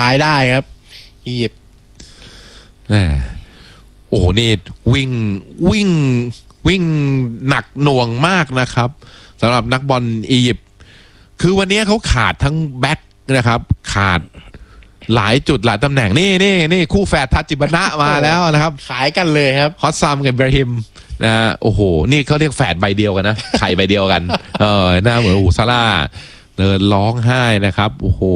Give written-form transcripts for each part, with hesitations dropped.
ายได้ครับอียิปต์โอ้โหนี่วิ่งหนักหน่วงมากนะครับสำหรับนักบอลอียิปต์คือวันนี้เขาขาดทั้งแบ็คนะครับขาดหลายจุดหลายตำแหน่งนี่คู่แฝดทัจิบนะมาแล้วนะครับขายกันเลยครับฮอสซัมกับอิบราฮิมนะโอ้โหนี่เขาเรียกแฝดใบเดียวกันนะไข่ใบเดียวกันหน้าเหมือนซาร่าเดินร้องไห้นะครับโอ้โห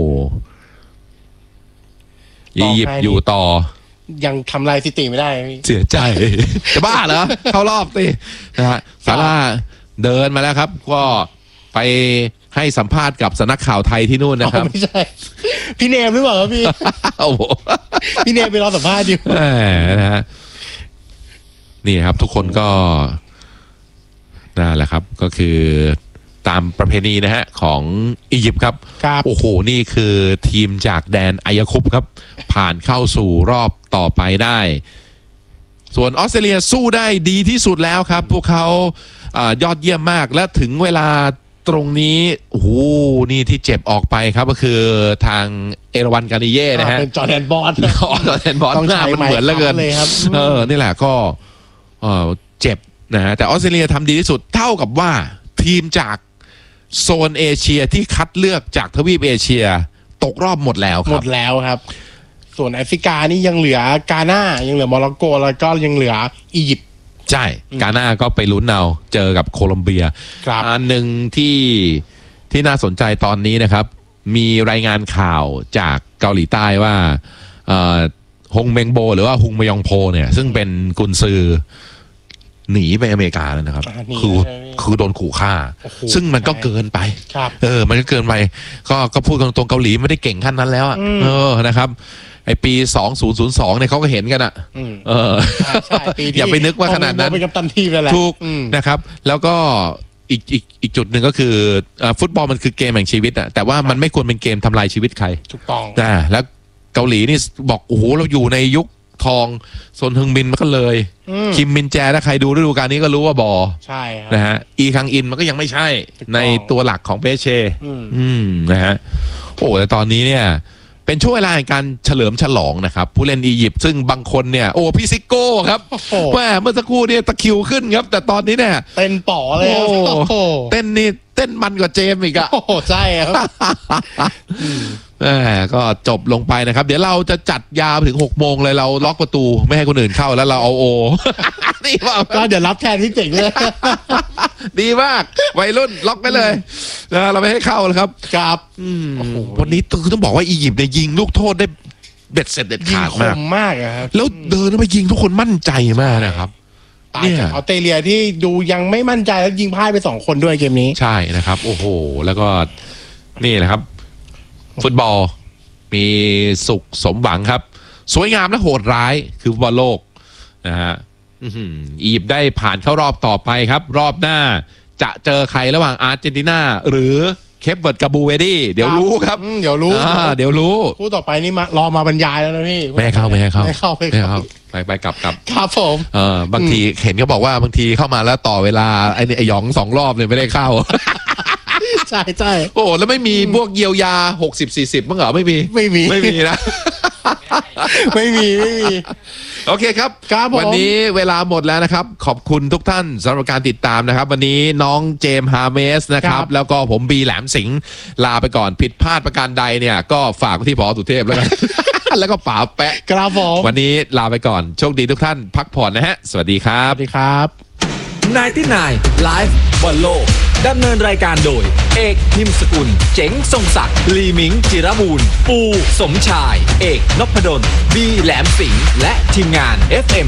อียิปต์อยู่ต่อยังทำลายสถิติไม่ได้เสียใจจะบ้าเหรอเข้ารอบสินะฮะซาร่าเดินมาแล้วครับก็ไปให้สัมภาษณ์กับสำนักข่าวไทยที่นู่นนะครับไม่ใช่พี่เนมหรือเปล่าครับพี่โอ้โหพี่เนมไปรอสัมภาษณ์อยู่นะฮะนี่ครับทุกคนก็นั่นแหละครับก็คือตามประเพณีนะฮะของอียิปต์ครับโอ้โหนี่คือทีมจากแดนอายาคุปครับผ่านเข้าสู่รอบต่อไปได้ส่วนออสเตรเลียสู้ได้ดีที่สุดแล้วครับพวกเขายอดเยี่ยมมากและถึงเวลาตรงนี้โอ้โหนี่ที่เจ็บออกไปครับก็คือทางเอราวันกานิเย่นะฮะเป็นจอร์แดนบอสจอร์แดนบอสหน้ามันเหมือนเหลือเกินนี่แหละก็เจ็บนะฮะแต่ออสเตรเลียทำดีที่สุดเท่ากับว่าทีมจากโซนเอเชียที่คัดเลือกจากทวีปเอเชียตกรอบหมดแล้วครับหมดแล้วครับส่วนแอฟริกานี่ยังเหลือกาน่ายังเหลือโมร็อกโกแล้วก็ยังเหลืออียิปต์ใช่กาน่าก็ไปลุ้นเอาเจอกับโคลอมเบียอันหนึ่งที่น่าสนใจตอนนี้นะครับมีรายงานข่าวจากเกาหลีใต้ว่าฮงเมงโบหรือว่าฮุงมยองโพเนี่ยซึ่งเป็นกุนซือหนีไปอเมริกาแล้วนะครับคือโดนขู่ฆ่าซึ่งมันก็เกินไปมันก็เกินไปก็พูดตรงๆเกาหลีไม่ได้เก่งขั้นนั้นแล้วนะครับไอปี2002เนี่ยเขาก็เห็นกันอ่ะอย่าไปนึกว่าขนาดนั้นเป็นกัปตันทีมไปแล้วถูกนะครับแล้วก็อีกจุดหนึ่งก็คือฟุตบอลมันคือเกมแห่งชีวิตอ่ะแต่ว่ามันไม่ควรเป็นเกมทำลายชีวิตใครถูกต้องแล้วเกาหลีนี่บอกโอ้โหเราอยู่ในยุคทองซนฮึงมินมันก็เลยคิมมินแจถ้าใครดูฤดูกาลนี้ก็รู้ว่าบอใช่นะฮะอีคังอินมันก็ยังไม่ใช่ในตัวหลักของเปเช่นะฮะโอ้แต่ตอนนี้เนี่ยเป็นช่วงเวลาในการเฉลิมฉลองนะครับผู้เล่นอียิปต์ซึ่งบางคนเนี่ยโอ้พี่ซิโก้ครับแม่เมื่อสักครู่เนี่ยตะคิวขึ้นครับแต่ตอนนี้เนี่ยเต้นป๋อเลยเต้นมันกว่าเจมอีกอะโอ้ใช่ครับก็จบลงไปนะครับเดี๋ยวเราจะจัดยาวถึง6 โมงเลยเราล็อกประตูไม่ให้คนอื่นเข้าแล้วเราเอาโอนี่ว่าก็เดี๋ยวรับแทนที่เจ๋งเลยดีมากวัยรุ่นล็อกไปเลยเราไม่ให้เข้าแล้วครับครับวันนี้ต้องบอกว่าอียิปต์เนี่ยยิงลูกโทษได้เบ็ดเสร็จเด็ดขาดมากครับแล้วเดินไปยิงทุกคนมั่นใจมากนะครับเนี่ยออสเตรเลียที่ดูยังไม่มั่นใจแล้วยิงพ่ายไป2 คนด้วยเกมนี้ใช่นะครับโอ้โหแล้วก็นี่แหละครับฟุตบอลมีสุขสมหวังครับสวยงามและโหดร้ายคือฟุตบอลโลกนะฮะอียิปต์ได้ผ่านเข้ารอบต่อไปครับรอบหน้าจะเจอใครระหว่างอาร์เจนตินาหรือเคปเวิร์ดกับบูเวดี้เดี๋ยวรู้ครับเดี๋ยวรู้คู่ต่อไปนี่มารอมาบรรยายแล้วนะพี่ไม่ให้เข้าไปกลับครับผมบางทีเห็นเขาบอกว่าบางทีเข้ามาแล้วต่อเวลาไอ้หยอง2 รอบเลยไม่ได้เข้าใช่โอ้แล้วไม่มีพวกเยียวยา60-40บ้างเหรอไม่มีนะไม่มีโอเคครับวันนี้เวลาหมดแล้วนะครับขอบคุณทุกท่านสำหรับการติดตามนะครับวันนี้น้องเจมส์ฮาเมสนะครับแล้วก็ผมบีแหลมสิงห์ลาไปก่อนผิดพลาดประการใดเนี่ยก็ฝากที่ผอ.สุเทพแล้วกันแล้วก็ป๋าแปะครับผมวันนี้ลาไปก่อนโชคดีทุกท่านพักผ่อนนะฮะสวัสดีครับสวัสดีครับ 99 Live บอลโลกดำเนินรายการโดยเอกพิมพ์สกุลเจ๋งทรงศักดิ์ลีมิงจิรบูรณ์ปูสมชายเอกนพดลบีแหลมสิงห์และทีมงาน FM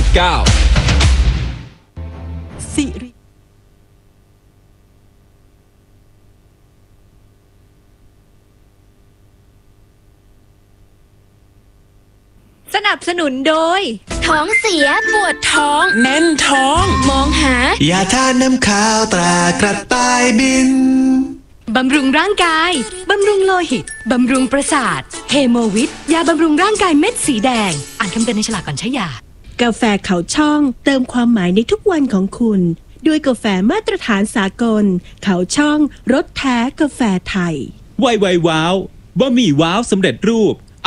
99สิริสนับสนุนโดยท้องเสียปวดท้องแน่นท้องมองหายาทาน้ำขาวตรากระต่ายบินบำรุงร่างกายบำรุงโลหิตบำรุงประสาทเฮโมวิทยาบำรุงร่างกายเม็ดสีแดงอ่านคำเตือนในฉลากก่อนใช้ยากาแฟเขาช่องเติมความหมายในทุกวันของคุณด้วยกาแฟมาตรฐานสากลเขาช่องรสแท้กาแฟไทยไวว้าวบะหมี่ว้าวสำเร็จรูป